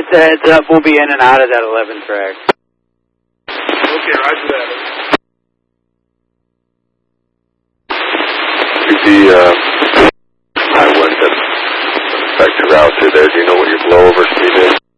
Just a heads up, we'll be in and out of that 11 track. Okay, roger that. I went to affect your route through there. Do you know what your blowover speed is?